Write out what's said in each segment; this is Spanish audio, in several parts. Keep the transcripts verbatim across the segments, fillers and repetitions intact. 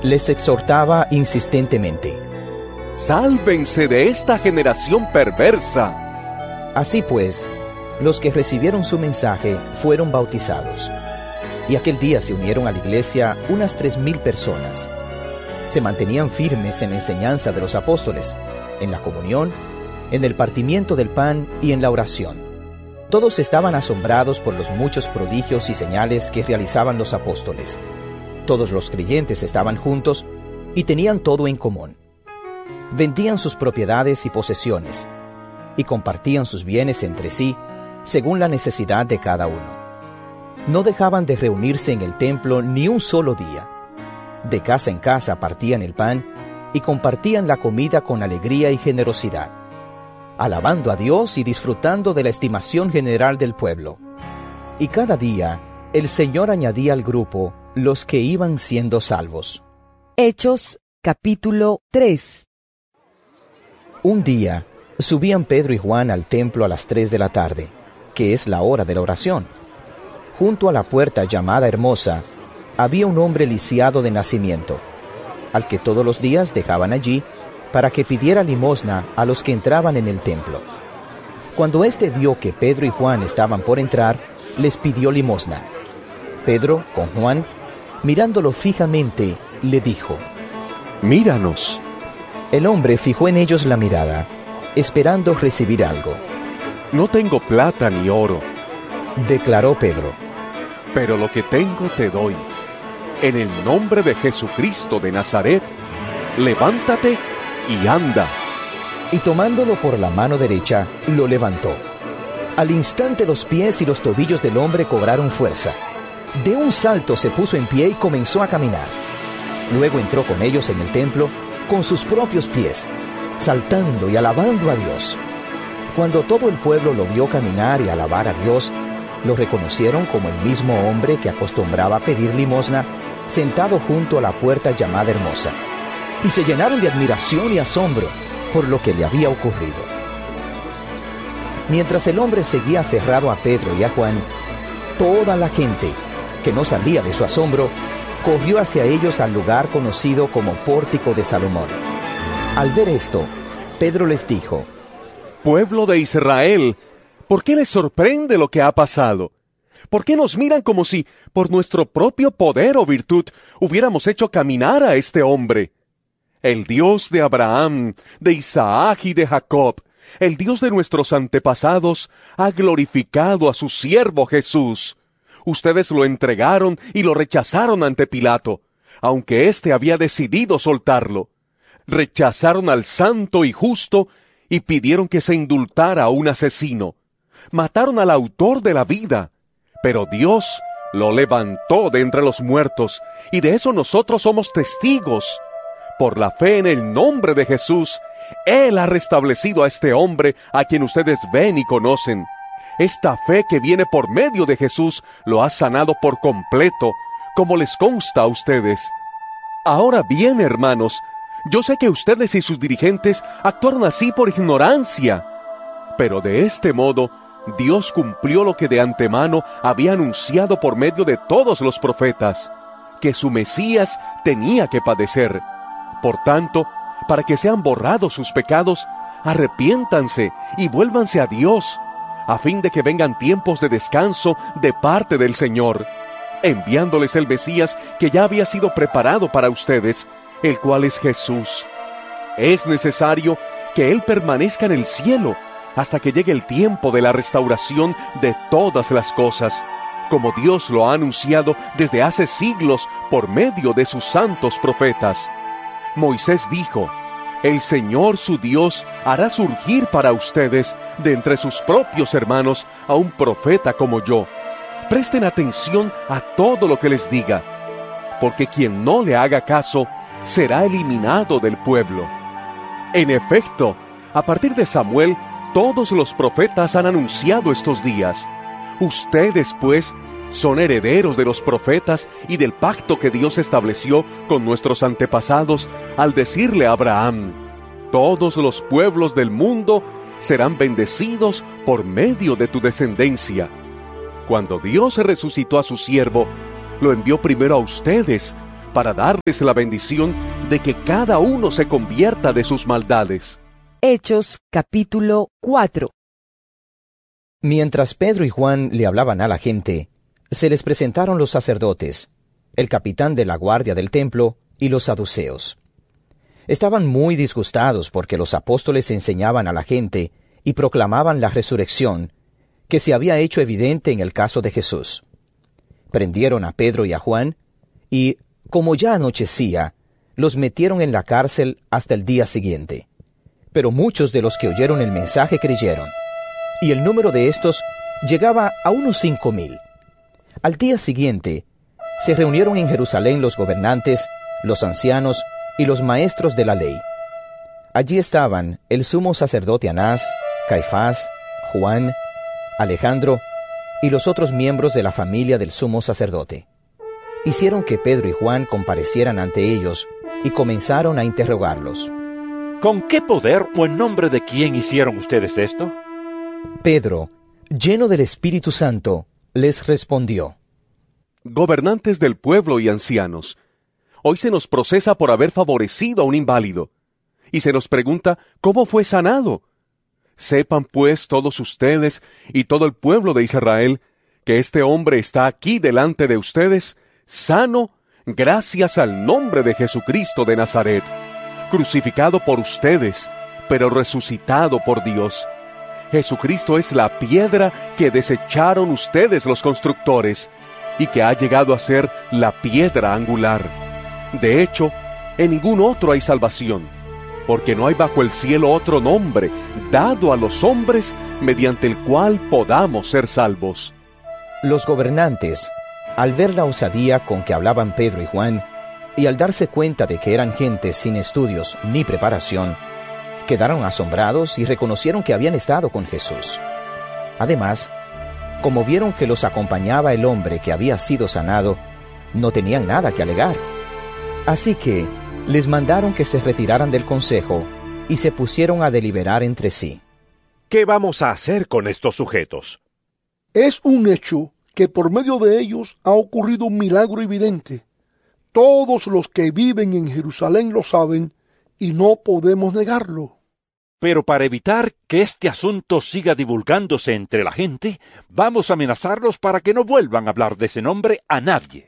les exhortaba insistentemente: ¡sálvense de esta generación perversa! Así pues, los que recibieron su mensaje fueron bautizados. Y aquel día se unieron a la iglesia unas tres mil personas. Se mantenían firmes en la enseñanza de los apóstoles, en la comunión, en el partimiento del pan y en la oración. Todos estaban asombrados por los muchos prodigios y señales que realizaban los apóstoles. Todos los creyentes estaban juntos y tenían todo en común. Vendían sus propiedades y posesiones y compartían sus bienes entre sí según la necesidad de cada uno. No dejaban de reunirse en el templo ni un solo día. De casa en casa partían el pan y compartían la comida con alegría y generosidad, alabando a Dios y disfrutando de la estimación general del pueblo. Y cada día el Señor añadía al grupo los que iban siendo salvos. Hechos, capítulo tres. Un día subían Pedro y Juan al templo a las tres de la tarde, que es la hora de la oración. Junto a la puerta llamada Hermosa, había un hombre lisiado de nacimiento, al que todos los días dejaban allí para que pidiera limosna a los que entraban en el templo. Cuando éste vio que Pedro y Juan estaban por entrar, les pidió limosna. Pedro, con Juan, mirándolo fijamente, le dijo: ¡míranos! El hombre fijó en ellos la mirada, esperando recibir algo. No tengo plata ni oro, declaró Pedro, pero lo que tengo te doy. En el nombre de Jesucristo de Nazaret, levántate y anda. Y tomándolo por la mano derecha, lo levantó. Al instante los pies y los tobillos del hombre cobraron fuerza. De un salto se puso en pie y comenzó a caminar. Luego entró con ellos en el templo con sus propios pies, saltando y alabando a Dios. Cuando todo el pueblo lo vio caminar y alabar a Dios, lo reconocieron como el mismo hombre que acostumbraba a pedir limosna, sentado junto a la puerta llamada Hermosa, y se llenaron de admiración y asombro por lo que le había ocurrido. Mientras el hombre seguía aferrado a Pedro y a Juan, toda la gente, que no salía de su asombro, corrió hacia ellos al lugar conocido como Pórtico de Salomón. Al ver esto, Pedro les dijo: pueblo de Israel, ¿por qué les sorprende lo que ha pasado? ¿Por qué nos miran como si, por nuestro propio poder o virtud, hubiéramos hecho caminar a este hombre? El Dios de Abraham, de Isaac y de Jacob, el Dios de nuestros antepasados, ha glorificado a su siervo Jesús. Ustedes lo entregaron y lo rechazaron ante Pilato, aunque éste había decidido soltarlo. Rechazaron al santo y justo y pidieron que se indultara a un asesino. Mataron al autor de la vida, pero Dios lo levantó de entre los muertos, y de eso nosotros somos testigos. Por la fe en el nombre de Jesús, Él ha restablecido a este hombre a quien ustedes ven y conocen. Esta fe que viene por medio de Jesús lo ha sanado por completo, como les consta a ustedes. Ahora bien, hermanos, yo sé que ustedes y sus dirigentes actuaron así por ignorancia, pero de este modo Dios cumplió lo que de antemano había anunciado por medio de todos los profetas, que su Mesías tenía que padecer. Por tanto, para que sean borrados sus pecados, arrepiéntanse y vuélvanse a Dios, a fin de que vengan tiempos de descanso de parte del Señor, enviándoles el Mesías que ya había sido preparado para ustedes, el cual es Jesús. Es necesario que Él permanezca en el cielo hasta que llegue el tiempo de la restauración de todas las cosas, como Dios lo ha anunciado desde hace siglos por medio de sus santos profetas. Moisés dijo: el Señor su Dios hará surgir para ustedes de entre sus propios hermanos a un profeta como yo. Presten atención a todo lo que les diga, porque quien no le haga caso será eliminado del pueblo. En efecto, a partir de Samuel, todos los profetas han anunciado estos días. Ustedes, pues, son herederos de los profetas y del pacto que Dios estableció con nuestros antepasados al decirle a Abraham: todos los pueblos del mundo serán bendecidos por medio de tu descendencia. Cuando Dios resucitó a su siervo, lo envió primero a ustedes, para darles la bendición de que cada uno se convierta de sus maldades. Hechos capítulo cuatro. Mientras Pedro y Juan le hablaban a la gente, se les presentaron los sacerdotes, el capitán de la guardia del templo y los saduceos. Estaban muy disgustados porque los apóstoles enseñaban a la gente y proclamaban la resurrección, que se había hecho evidente en el caso de Jesús. Prendieron a Pedro y a Juan, y, como ya anochecía, los metieron en la cárcel hasta el día siguiente. Pero muchos de los que oyeron el mensaje creyeron, y el número de estos llegaba a unos cinco mil. Al día siguiente, se reunieron en Jerusalén los gobernantes, los ancianos y los maestros de la ley. Allí estaban el sumo sacerdote Anás, Caifás, Juan, Alejandro y los otros miembros de la familia del sumo sacerdote. Hicieron que Pedro y Juan comparecieran ante ellos y comenzaron a interrogarlos. ¿Con qué poder o en nombre de quién hicieron ustedes esto? Pedro, lleno del Espíritu Santo, les respondió: Gobernantes del pueblo y ancianos, hoy se nos procesa por haber favorecido a un inválido, y se nos pregunta cómo fue sanado. Sepan pues todos ustedes y todo el pueblo de Israel que este hombre está aquí delante de ustedes, sano, gracias al nombre de Jesucristo de Nazaret, crucificado por ustedes, pero resucitado por Dios. Jesucristo es la piedra que desecharon ustedes los constructores, y que ha llegado a ser la piedra angular. De hecho, en ningún otro hay salvación, porque no hay bajo el cielo otro nombre dado a los hombres mediante el cual podamos ser salvos. Los gobernantes, al ver la osadía con que hablaban Pedro y Juan, y al darse cuenta de que eran gente sin estudios ni preparación, quedaron asombrados y reconocieron que habían estado con Jesús. Además, como vieron que los acompañaba el hombre que había sido sanado, no tenían nada que alegar. Así que les mandaron que se retiraran del consejo y se pusieron a deliberar entre sí. ¿Qué vamos a hacer con estos sujetos? Es un hecho que por medio de ellos ha ocurrido un milagro evidente. Todos los que viven en Jerusalén lo saben y no podemos negarlo. Pero para evitar que este asunto siga divulgándose entre la gente, vamos a amenazarlos para que no vuelvan a hablar de ese nombre a nadie.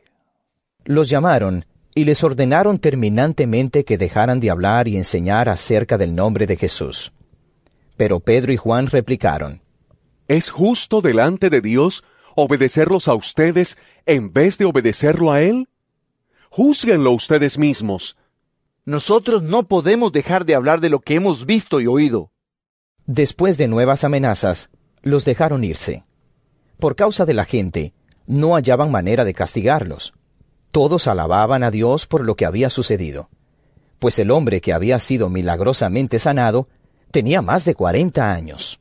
Los llamaron y les ordenaron terminantemente que dejaran de hablar y enseñar acerca del nombre de Jesús. Pero Pedro y Juan replicaron: ¿Es justo delante de Dios obedecerlos a ustedes en vez de obedecerlo a Él? Júzguenlo ustedes mismos. Nosotros no podemos dejar de hablar de lo que hemos visto y oído. Después de nuevas amenazas, los dejaron irse. Por causa de la gente, no hallaban manera de castigarlos. Todos alababan a Dios por lo que había sucedido, pues el hombre que había sido milagrosamente sanado tenía más de cuarenta años.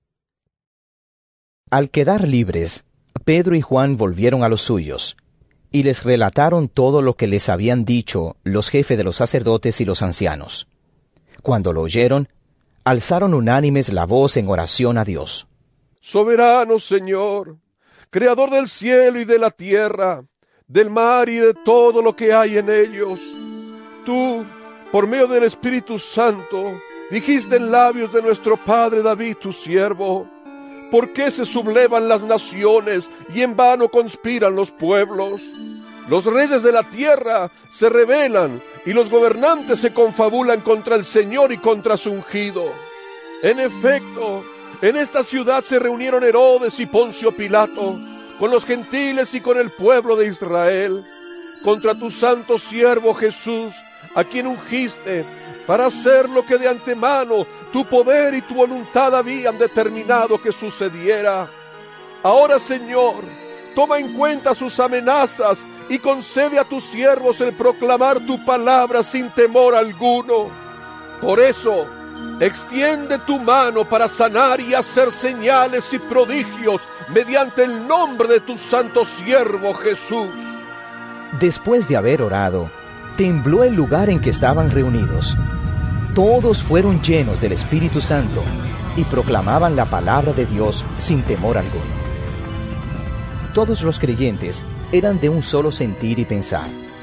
Al quedar libres, Pedro y Juan volvieron a los suyos, y les relataron todo lo que les habían dicho los jefes de los sacerdotes y los ancianos. Cuando lo oyeron, alzaron unánimes la voz en oración a Dios. Soberano Señor, Creador del cielo y de la tierra, del mar y de todo lo que hay en ellos, tú, por medio del Espíritu Santo, dijiste en labios de nuestro Padre David, tu siervo: ¿por qué se sublevan las naciones y en vano conspiran los pueblos? Los reyes de la tierra se rebelan y los gobernantes se confabulan contra el Señor y contra su ungido. En efecto, en esta ciudad se reunieron Herodes y Poncio Pilato con los gentiles y con el pueblo de Israel contra tu santo siervo Jesús, a quien ungiste para hacer lo que de antemano tu poder y tu voluntad habían determinado que sucediera. Ahora, Señor, toma en cuenta sus amenazas y concede a tus siervos el proclamar tu palabra sin temor alguno. Por eso, extiende tu mano para sanar y hacer señales y prodigios mediante el nombre de tu santo siervo Jesús. Después de haber orado, tembló el lugar en que estaban reunidos. Todos fueron llenos del Espíritu Santo y proclamaban la palabra de Dios sin temor alguno. Todos los creyentes eran de un solo sentir y pensar.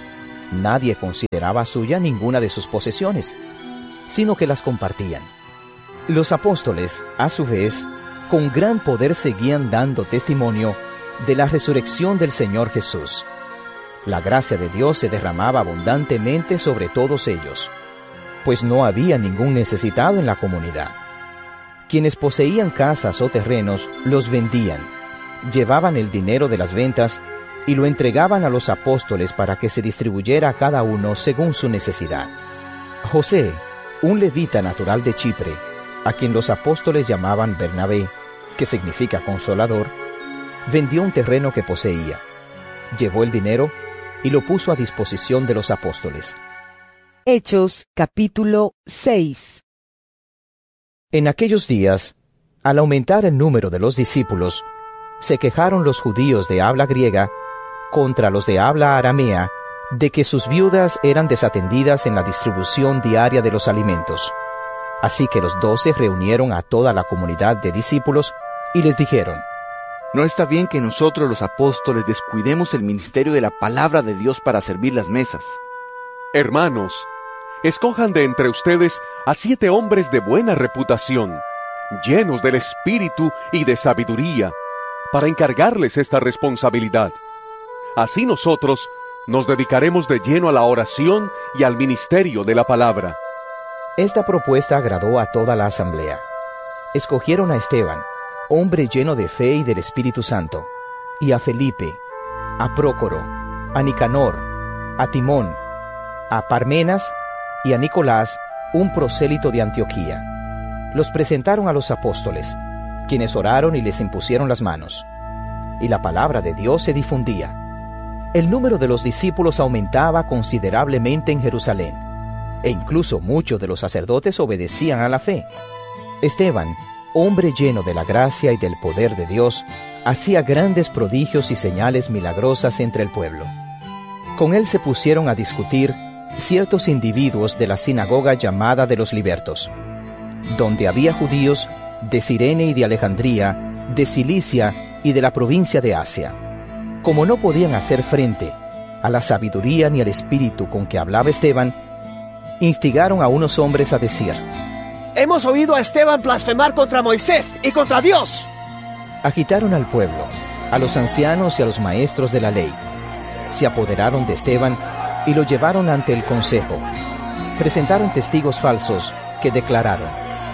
Nadie consideraba suya ninguna de sus posesiones, sino que las compartían. Los apóstoles, a su vez, con gran poder seguían dando testimonio de la resurrección del Señor Jesús. La gracia de Dios se derramaba abundantemente sobre todos ellos, pues no había ningún necesitado en la comunidad. Quienes poseían casas o terrenos los vendían, llevaban el dinero de las ventas y lo entregaban a los apóstoles para que se distribuyera a cada uno según su necesidad. José, un levita natural de Chipre, a quien los apóstoles llamaban Bernabé, que significa consolador, vendió un terreno que poseía, llevó el dinero y lo puso a disposición de los apóstoles. Hechos capítulo seis. En aquellos días, al aumentar el número de los discípulos, se quejaron los judíos de habla griega contra los de habla aramea de que sus viudas eran desatendidas en la distribución diaria de los alimentos. Así que los doce reunieron a toda la comunidad de discípulos y les dijeron: No está bien que nosotros los apóstoles descuidemos el ministerio de la palabra de Dios para servir las mesas. Hermanos, escojan de entre ustedes a siete hombres de buena reputación, llenos del espíritu y de sabiduría, para encargarles esta responsabilidad. Así nosotros nos dedicaremos de lleno a la oración y al ministerio de la palabra. Esta propuesta agradó a toda la asamblea. Escogieron a Esteban, hombre lleno de fe y del Espíritu Santo, y a Felipe, a Prócoro, a Nicanor, a Timón, a Parmenas y a Nicolás, un prosélito de Antioquía. Los presentaron a los apóstoles, quienes oraron y les impusieron las manos. Y la palabra de Dios se difundía. El número de los discípulos aumentaba considerablemente en Jerusalén, e incluso muchos de los sacerdotes obedecían a la fe. Esteban, hombre lleno de la gracia y del poder de Dios, hacía grandes prodigios y señales milagrosas entre el pueblo. Con él se pusieron a discutir ciertos individuos de la sinagoga llamada de los libertos, donde había judíos de Cirene y de Alejandría, de Cilicia y de la provincia de Asia. Como no podían hacer frente a la sabiduría ni al espíritu con que hablaba Esteban, instigaron a unos hombres a decir: Hemos oído a Esteban blasfemar contra Moisés y contra Dios. Agitaron al pueblo, a los ancianos y a los maestros de la ley. Se apoderaron de Esteban y lo llevaron ante el consejo. Presentaron testigos falsos que declararon: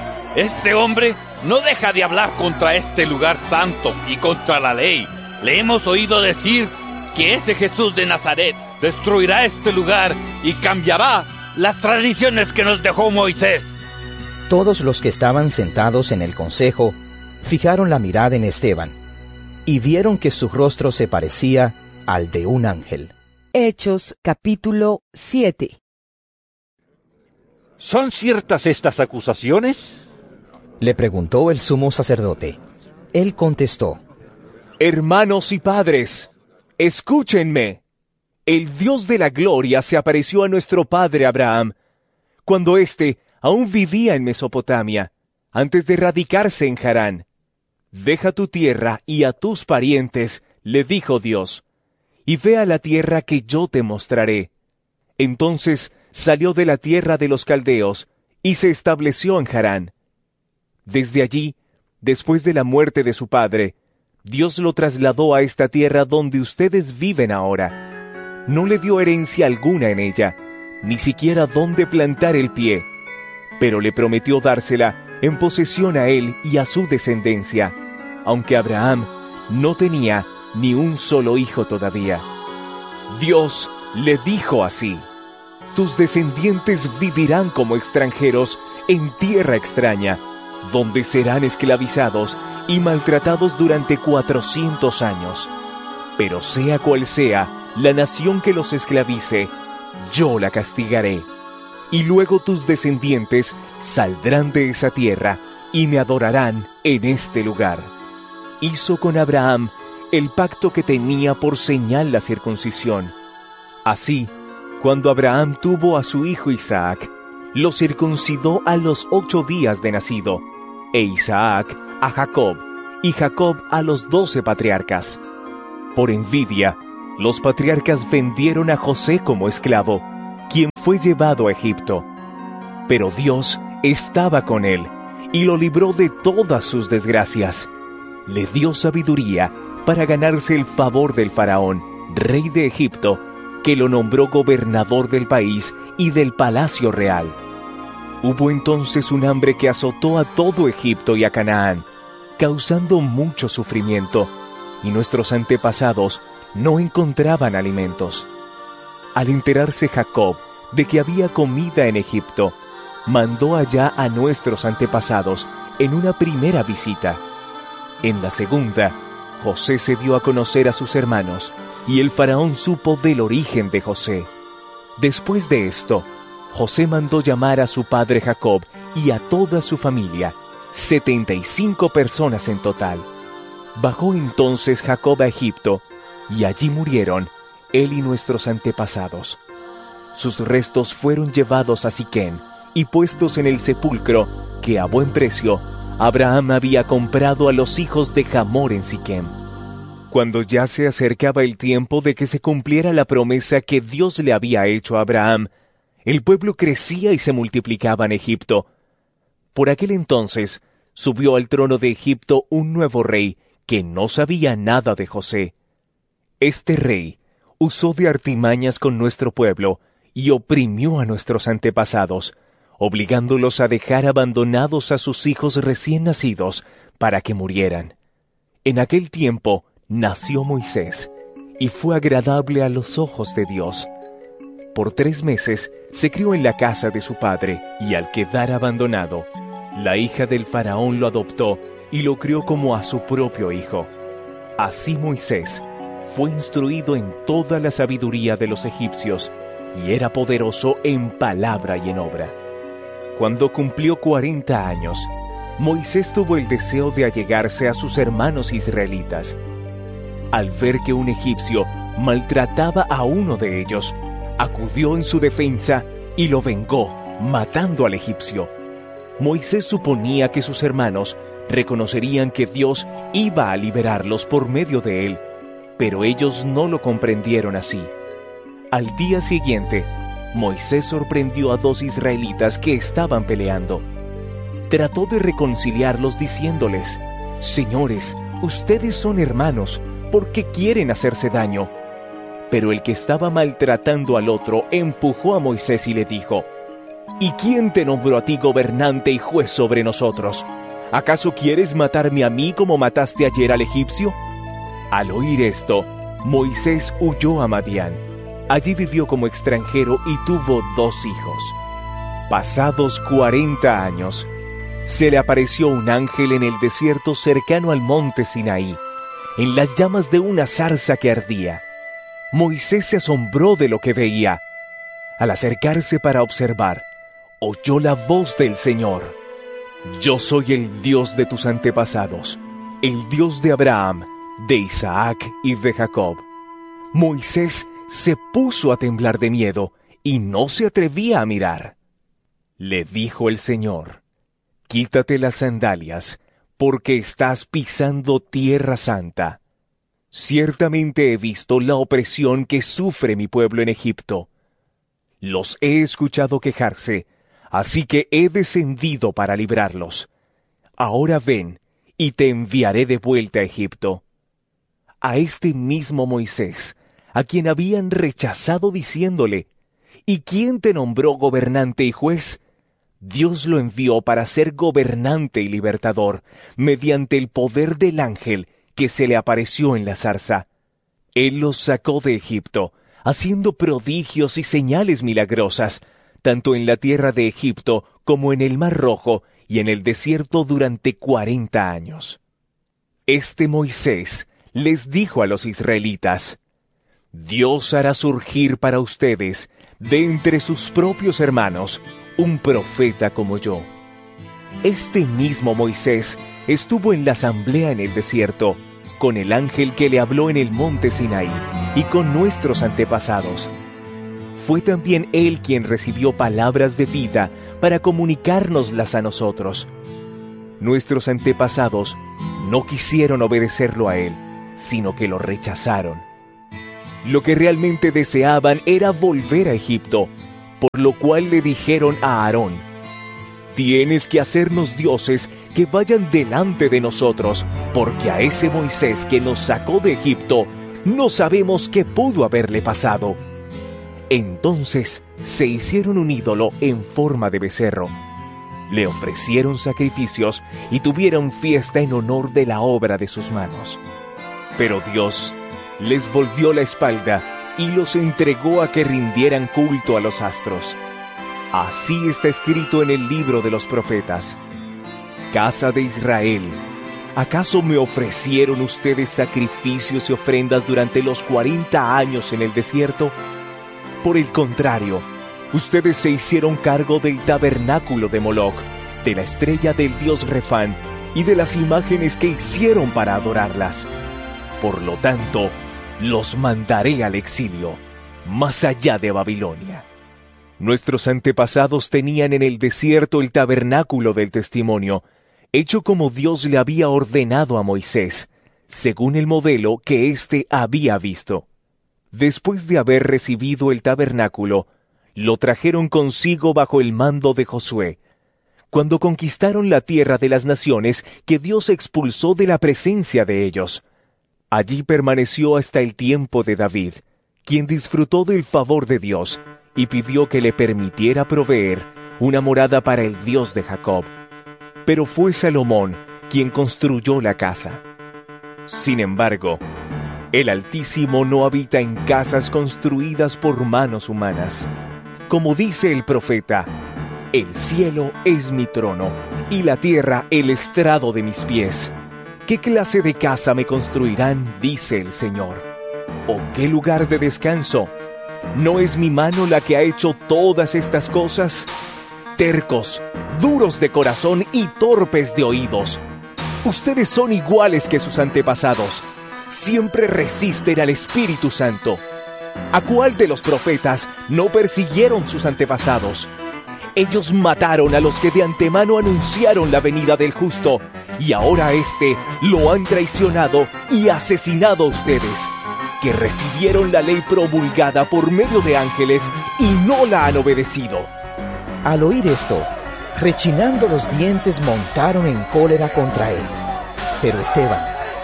Este hombre no deja de hablar contra este lugar santo y contra la ley. Le hemos oído decir que ese Jesús de Nazaret destruirá este lugar y cambiará las tradiciones que nos dejó Moisés. Todos los que estaban sentados en el consejo fijaron la mirada en Esteban y vieron que su rostro se parecía al de un ángel. Hechos capítulo siete. ¿Son ciertas estas acusaciones? Le preguntó el sumo sacerdote. Él contestó: Hermanos y padres, escúchenme. El Dios de la gloria se apareció a nuestro padre Abraham, cuando éste aún vivía en Mesopotamia, antes de radicarse en Harán. Deja tu tierra y a tus parientes, le dijo Dios, y ve a la tierra que yo te mostraré. Entonces salió de la tierra de los caldeos y se estableció en Harán. Desde allí, después de la muerte de su padre, Dios lo trasladó a esta tierra donde ustedes viven ahora. No le dio herencia alguna en ella, ni siquiera dónde plantar el pie, pero le prometió dársela en posesión a él y a su descendencia, aunque Abraham no tenía ni un solo hijo todavía. Dios le dijo así: tus descendientes vivirán como extranjeros en tierra extraña, donde serán esclavizados y maltratados durante cuatrocientos años. Pero sea cual sea la nación que los esclavice, yo la castigaré. Y luego tus descendientes saldrán de esa tierra y me adorarán en este lugar. Hizo con Abraham el pacto que tenía por señal la circuncisión. Así, cuando Abraham tuvo a su hijo Isaac, lo circuncidó a los ocho días de nacido, e Isaac a Jacob, y Jacob a los doce patriarcas. Por envidia, Los patriarcas vendieron a José como esclavo, quien fue llevado a Egipto. Pero Dios estaba con él y lo libró de todas sus desgracias. Le dio sabiduría para ganarse el favor del faraón, rey de Egipto, que lo nombró gobernador del país y del palacio real. Hubo entonces un hambre que azotó a todo Egipto y a Canaán, causando mucho sufrimiento, y nuestros antepasados no encontraban alimentos. Al enterarse Jacob de que había comida en Egipto, mandó allá a nuestros antepasados en una primera visita. En la segunda, José se dio a conocer a sus hermanos, y el faraón supo del origen de José. Después de esto, José mandó llamar a su padre Jacob y a toda su familia, setenta y cinco personas en total. Bajó entonces Jacob a Egipto, y allí murieron él y nuestros antepasados. Sus restos fueron llevados a Siquén y puestos en el sepulcro que a buen precio Abraham había comprado a los hijos de Hamor en Siquém. Cuando ya se acercaba el tiempo de que se cumpliera la promesa que Dios le había hecho a Abraham, el pueblo crecía y se multiplicaba en Egipto. Por aquel entonces subió al trono de Egipto un nuevo rey que no sabía nada de José. Este rey usó de artimañas con nuestro pueblo y oprimió a nuestros antepasados, obligándolos a dejar abandonados a sus hijos recién nacidos para que murieran. En aquel tiempo nació Moisés, y fue agradable a los ojos de Dios. Por tres meses se crió en la casa de su padre, y al quedar abandonado, la hija del faraón lo adoptó y lo crió como a su propio hijo. Así Moisés fue instruido en toda la sabiduría de los egipcios, y era poderoso en palabra y en obra. Cuando cumplió cuarenta años, Moisés tuvo el deseo de allegarse a sus hermanos israelitas. Al ver que un egipcio maltrataba a uno de ellos, acudió en su defensa y lo vengó, matando al egipcio. Moisés suponía que sus hermanos reconocerían que Dios iba a liberarlos por medio de él, pero ellos no lo comprendieron así. Al día siguiente, Moisés sorprendió a dos israelitas que estaban peleando. Trató de reconciliarlos diciéndoles: «Señores, ustedes son hermanos, ¿por qué quieren hacerse daño?». Pero el que estaba maltratando al otro empujó a Moisés y le dijo: «¿Y quién te nombró a ti gobernante y juez sobre nosotros? ¿Acaso quieres matarme a mí como mataste ayer al egipcio?». Al oír esto, Moisés huyó a Madián. Allí vivió como extranjero y tuvo dos hijos. Pasados cuarenta años, se le apareció un ángel en el desierto cercano al monte Sinaí, en las llamas de una zarza que ardía. Moisés se asombró de lo que veía. Al acercarse para observar, oyó la voz del Señor: «Yo soy el Dios de tus antepasados, el Dios de Abraham, de Isaac y de Jacob». Moisés se puso a temblar de miedo y no se atrevía a mirar. Le dijo el Señor: «Quítate las sandalias, porque estás pisando tierra santa. Ciertamente he visto la opresión que sufre mi pueblo en Egipto. Los he escuchado quejarse, así que he descendido para librarlos. Ahora ven, y te enviaré de vuelta a Egipto». A este mismo Moisés, a quien habían rechazado diciéndole: «¿Y quién te nombró gobernante y juez?», Dios lo envió para ser gobernante y libertador, mediante el poder del ángel que se le apareció en la zarza. Él los sacó de Egipto, haciendo prodigios y señales milagrosas, tanto en la tierra de Egipto como en el Mar Rojo y en el desierto durante cuarenta años. Este Moisés les dijo a los israelitas: «Dios hará surgir para ustedes, de entre sus propios hermanos, un profeta como yo». Este mismo Moisés estuvo en la asamblea en el desierto, con el ángel que le habló en el monte Sinaí, y con nuestros antepasados. Fue también él quien recibió palabras de vida para comunicárnoslas a nosotros. Nuestros antepasados no quisieron obedecerlo a él, sino que lo rechazaron. Lo que realmente deseaban era volver a Egipto, por lo cual le dijeron a Aarón: «Tienes que hacernos dioses que vayan delante de nosotros, porque a ese Moisés que nos sacó de Egipto no sabemos qué pudo haberle pasado». Entonces se hicieron un ídolo en forma de becerro. Le ofrecieron sacrificios y tuvieron fiesta en honor de la obra de sus manos. Pero Dios les volvió la espalda y los entregó a que rindieran culto a los astros. Así está escrito en el libro de los profetas: «Casa de Israel, ¿acaso me ofrecieron ustedes sacrificios y ofrendas durante los cuarenta años en el desierto? Por el contrario, ustedes se hicieron cargo del tabernáculo de Moloc, de la estrella del dios Refán y de las imágenes que hicieron para adorarlas. Por lo tanto, los mandaré al exilio, más allá de Babilonia». Nuestros antepasados tenían en el desierto el tabernáculo del testimonio, hecho como Dios le había ordenado a Moisés, según el modelo que éste había visto. Después de haber recibido el tabernáculo, lo trajeron consigo bajo el mando de Josué, cuando conquistaron la tierra de las naciones que Dios expulsó de la presencia de ellos. Allí permaneció hasta el tiempo de David, quien disfrutó del favor de Dios y pidió que le permitiera proveer una morada para el Dios de Jacob. Pero fue Salomón quien construyó la casa. Sin embargo, el Altísimo no habita en casas construidas por manos humanas. Como dice el profeta: «El cielo es mi trono, y la tierra el estrado de mis pies. ¿Qué clase de casa me construirán?, dice el Señor. ¿O qué lugar de descanso? ¿No es mi mano la que ha hecho todas estas cosas? Tercos, duros de corazón y torpes de oídos. Ustedes son iguales que sus antepasados. Siempre resisten al Espíritu Santo. ¿A cuál de los profetas no persiguieron sus antepasados? Ellos mataron a los que de antemano anunciaron la venida del justo, y ahora éste lo han traicionado y asesinado a ustedes, que recibieron la ley promulgada por medio de ángeles y no la han obedecido». Al oír esto, rechinando los dientes, montaron en cólera contra él. Pero Esteban,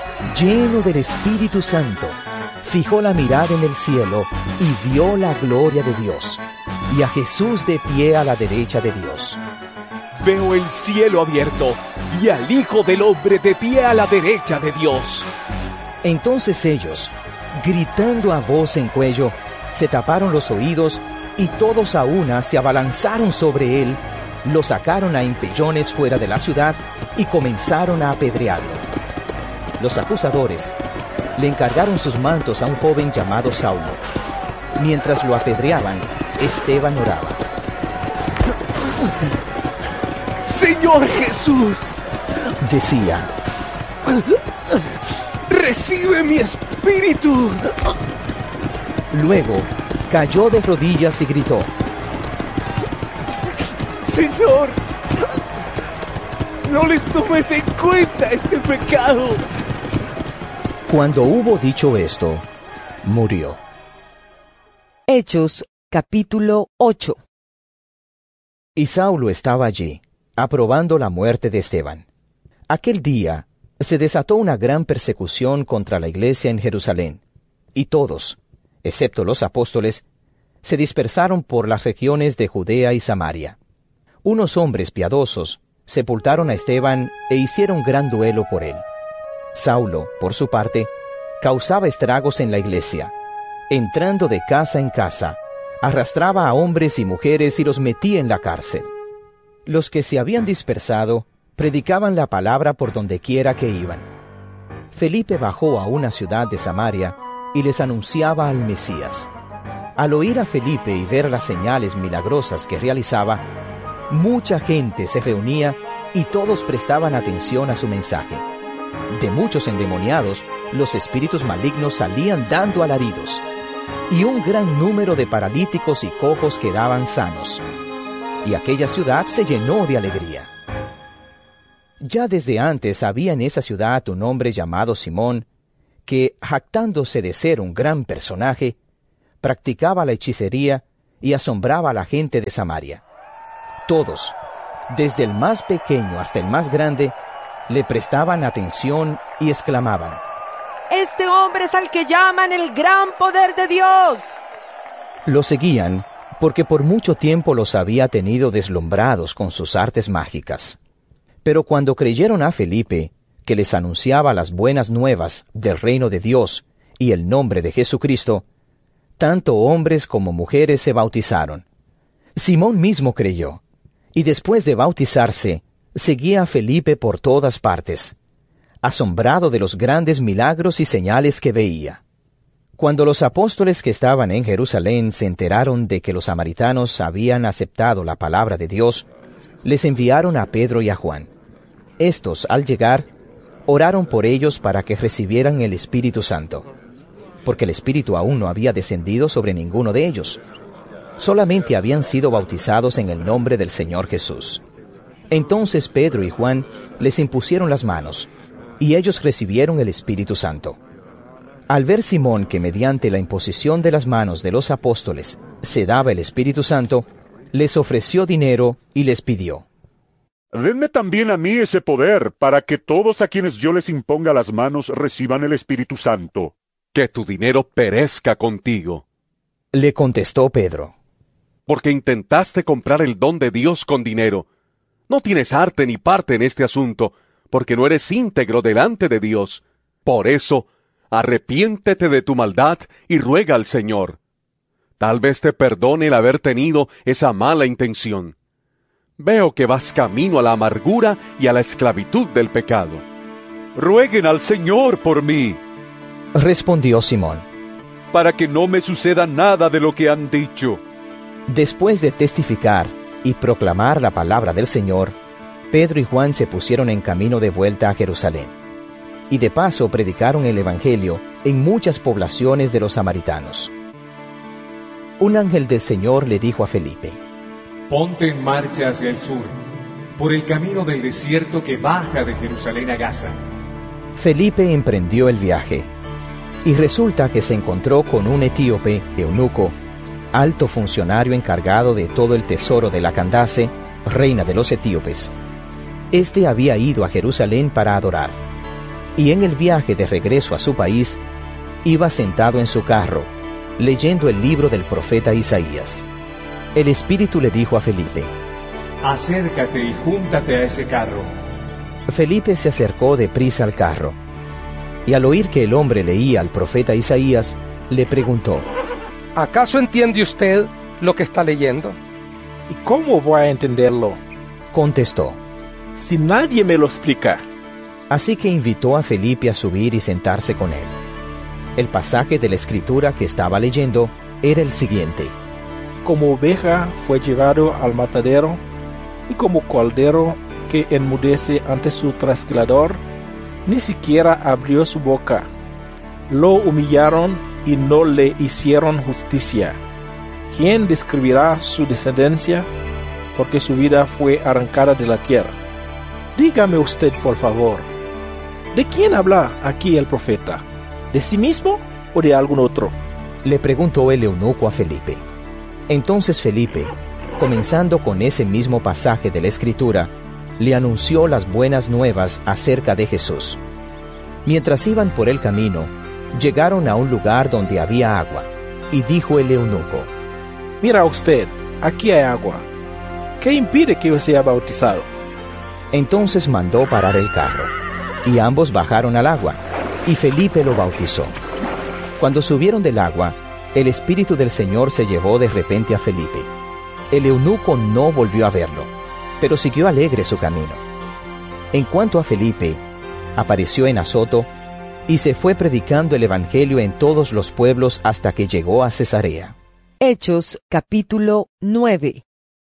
lleno del Espíritu Santo, fijó la mirada en el cielo y vio la gloria de Dios, y a Jesús de pie a la derecha de Dios. «Veo el cielo abierto y al Hijo del Hombre de pie a la derecha de Dios». Entonces ellos, gritando a voz en cuello, se taparon los oídos y todos a una se abalanzaron sobre él, lo sacaron a empellones fuera de la ciudad y comenzaron a apedrearlo. Los acusadores le encargaron sus mantos a un joven llamado Saulo. Mientras lo apedreaban, Esteban oraba: «Señor Jesús», decía, «recibe mi espíritu». Luego cayó de rodillas y gritó: «Señor, no les tomes en cuenta este pecado». Cuando hubo dicho esto, murió. Hechos, capítulo ocho. Y Saulo estaba allí, aprobando la muerte de Esteban. Aquel día se desató una gran persecución contra la iglesia en Jerusalén, y todos, excepto los apóstoles, se dispersaron por las regiones de Judea y Samaria. Unos hombres piadosos sepultaron a Esteban e hicieron gran duelo por él. Saulo, por su parte, causaba estragos en la iglesia. Entrando de casa en casa, arrastraba a hombres y mujeres y los metía en la cárcel. Los que se habían dispersado predicaban la palabra por donde quiera que iban. Felipe bajó a una ciudad de Samaria y les anunciaba al Mesías. Al oír a Felipe y ver las señales milagrosas que realizaba, mucha gente se reunía y todos prestaban atención a su mensaje. De muchos endemoniados, los espíritus malignos salían dando alaridos, y un gran número de paralíticos y cojos quedaban sanos, y aquella ciudad se llenó de alegría. Ya desde antes había en esa ciudad un hombre llamado Simón, que, jactándose de ser un gran personaje, practicaba la hechicería y asombraba a la gente de Samaria. Todos, desde el más pequeño hasta el más grande, le prestaban atención y exclamaban: ¡Este hombre es al que llaman el gran poder de Dios! Lo seguían porque por mucho tiempo los había tenido deslumbrados con sus artes mágicas. Pero cuando creyeron a Felipe, que les anunciaba las buenas nuevas del reino de Dios y el nombre de Jesucristo, tanto hombres como mujeres se bautizaron. Simón mismo creyó, y después de bautizarse, seguía a Felipe por todas partes, asombrado de los grandes milagros y señales que veía. Cuando los apóstoles que estaban en Jerusalén se enteraron de que los samaritanos habían aceptado la palabra de Dios, les enviaron a Pedro y a Juan. Estos, al llegar, oraron por ellos para que recibieran el Espíritu Santo, porque el Espíritu aún no había descendido sobre ninguno de ellos. Solamente habían sido bautizados en el nombre del Señor Jesús. Entonces Pedro y Juan les impusieron las manos, y ellos recibieron el Espíritu Santo. Al ver Simón que mediante la imposición de las manos de los apóstoles se daba el Espíritu Santo, les ofreció dinero y les pidió: denme también a mí ese poder, para que todos a quienes yo les imponga las manos reciban el Espíritu Santo. Que tu dinero perezca contigo. Le contestó Pedro: porque intentaste comprar el don de Dios con dinero. No tienes arte ni parte en este asunto, porque no eres íntegro delante de Dios. Por eso, arrepiéntete de tu maldad y ruega al Señor. Tal vez te perdone el haber tenido esa mala intención. Veo que vas camino a la amargura y a la esclavitud del pecado. Rueguen al Señor por mí, respondió Simón, para que no me suceda nada de lo que han dicho. Después de testificar y proclamar la palabra del Señor, Pedro y Juan se pusieron en camino de vuelta a Jerusalén, y de paso predicaron el Evangelio en muchas poblaciones de los samaritanos. Un ángel del Señor le dijo a Felipe: ponte en marcha hacia el sur, por el camino del desierto que baja de Jerusalén a Gaza. Felipe emprendió el viaje, y resulta que se encontró con un etíope, eunuco, alto funcionario encargado de todo el tesoro de la Candace, reina de los etíopes. Este había ido a Jerusalén para adorar, y en el viaje de regreso a su país, iba sentado en su carro, leyendo el libro del profeta Isaías. El Espíritu le dijo a Felipe: acércate y júntate a ese carro. Felipe se acercó deprisa al carro, y al oír que el hombre leía al profeta Isaías, le preguntó: ¿acaso entiende usted lo que está leyendo? ¿Y cómo voy a entenderlo? Contestó: si nadie me lo explica. Así que invitó a Felipe a subir y sentarse con él. El pasaje de la Escritura que estaba leyendo era el siguiente: como oveja fue llevado al matadero, y como cordero que enmudece ante su trasquilador, ni siquiera abrió su boca. Lo humillaron y no le hicieron justicia. ¿Quién describirá su descendencia? Porque su vida fue arrancada de la tierra. Dígame usted, por favor, ¿de quién habla aquí el profeta? ¿De sí mismo o de algún otro? Le preguntó el eunuco a Felipe. Entonces Felipe, comenzando con ese mismo pasaje de la Escritura, le anunció las buenas nuevas acerca de Jesús. Mientras iban por el camino, llegaron a un lugar donde había agua, y dijo el eunuco: mira usted, aquí hay agua. ¿Qué impide que yo sea bautizado? Entonces mandó parar el carro, y ambos bajaron al agua, y Felipe lo bautizó. Cuando subieron del agua, el Espíritu del Señor se llevó de repente a Felipe. El eunuco no volvió a verlo, pero siguió alegre su camino. En cuanto a Felipe, apareció en Azoto, y se fue predicando el Evangelio en todos los pueblos hasta que llegó a Cesarea. Hechos capítulo nueve.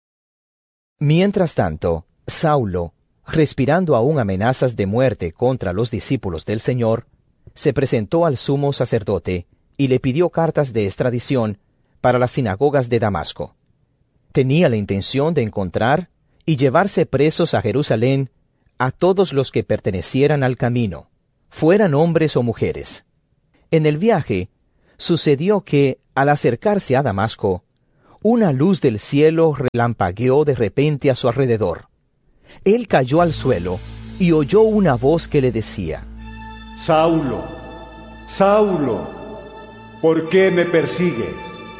Mientras tanto, Saulo, respirando aún amenazas de muerte contra los discípulos del Señor, se presentó al sumo sacerdote y le pidió cartas de extradición para las sinagogas de Damasco. Tenía la intención de encontrar y llevarse presos a Jerusalén a todos los que pertenecieran al camino, fueran hombres o mujeres, En el viaje, sucedió que, al acercarse a Damasco, una luz del cielo relampagueó de repente a su alrededor. Él cayó al suelo y oyó una voz que le decía: Saulo, Saulo, ¿por qué me persigues?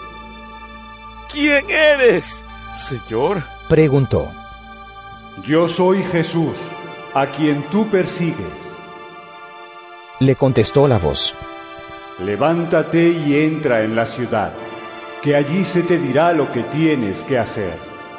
¿Quién eres, Señor? Preguntó. Yo soy Jesús, a quien tú persigues. Le contestó la voz: Levántate y entra en la ciudad, que allí se te dirá lo que tienes que hacer.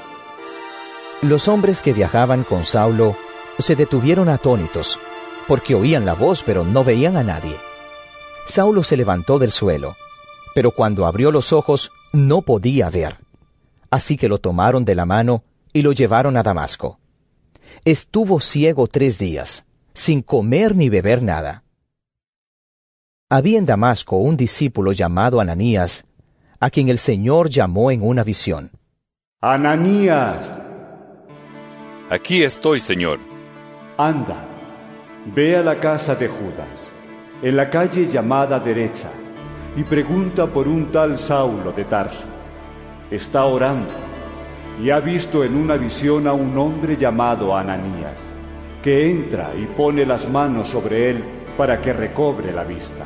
Los hombres que viajaban con Saulo se detuvieron atónitos, porque oían la voz pero no veían a nadie. Saulo se levantó del suelo, pero cuando abrió los ojos no podía ver. Así que lo tomaron de la mano y lo llevaron a Damasco. Estuvo ciego tres días, sin comer ni beber nada. Había en Damasco un discípulo llamado Ananías, a quien el Señor llamó en una visión. ¡Ananías! Aquí estoy, Señor. Anda, ve a la casa de Judas, en la calle llamada Derecha, y pregunta por un tal Saulo de Tarso. Está orando, y ha visto en una visión a un hombre llamado Ananías, que entra y pone las manos sobre él para que recobre la vista.